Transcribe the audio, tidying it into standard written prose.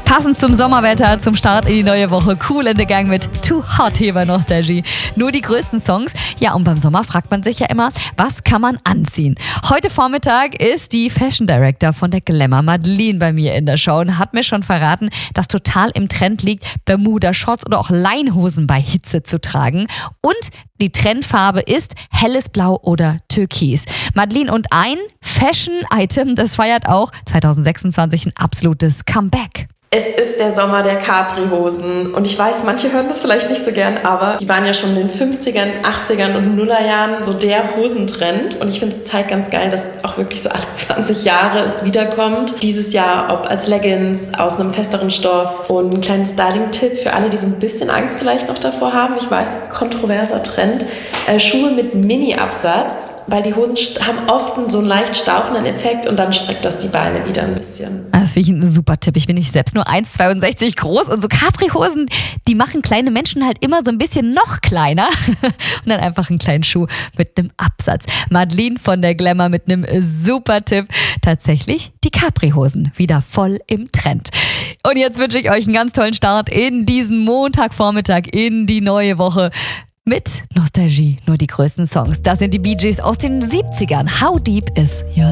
Passend zum Sommerwetter, zum Start in die neue Woche. Cool in the Gang mit Too Hot hier bei Nostalgie. Nur die größten Songs. Ja, und beim Sommer fragt man sich ja immer, was kann man anziehen? Heute Vormittag ist die Fashion Director von der Glamour, Madeleine, bei mir in der Show und hat mir schon verraten, dass total im Trend liegt, Bermuda-Shorts oder auch Leinhosen bei Hitze zu tragen. Und die Trendfarbe ist helles Blau oder Türkis. Madeleine, und ein Fashion-Item, das feiert auch 2026 ein absolutes Comeback. Es ist der Sommer der Capri-Hosen und ich weiß, manche hören das vielleicht nicht so gern, aber die waren ja schon in den 50ern, 80ern und Nullerjahren so der Hosentrend und ich finde es zeigt ganz geil, dass auch wirklich so alle 20 Jahre es wiederkommt. Dieses Jahr, ob als Leggings, aus einem festeren Stoff, und einen kleinen Styling-Tipp für alle, die so ein bisschen Angst vielleicht noch davor haben. Ich weiß, kontroverser Trend. Schuhe mit Mini-Absatz, weil die Hosen haben oft so einen leicht stauchenden Effekt und dann streckt das die Beine wieder ein bisschen. Das finde ich ein super Tipp. Ich bin nicht selbst nur 1,62 groß und so Capri-Hosen, die machen kleine Menschen halt immer so ein bisschen noch kleiner und dann einfach einen kleinen Schuh mit einem Absatz. Madeleine von der Glamour mit einem super Tipp. Tatsächlich die Capri-Hosen wieder voll im Trend. Und jetzt wünsche ich euch einen ganz tollen Start in diesen Montagvormittag, in die neue Woche. Mit Nostalgie, nur die größten Songs. Das sind die Bee Gees aus den 70ern. How Deep is Your